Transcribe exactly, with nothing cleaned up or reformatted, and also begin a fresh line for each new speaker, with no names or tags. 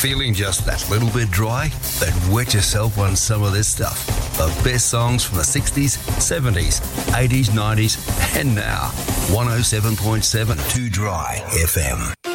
Feeling just that little bit dry? Then wet yourself on some of this stuff. The best songs from the sixties, seventies, eighties, nineties, and now. one oh seven point seven Too Dry F M.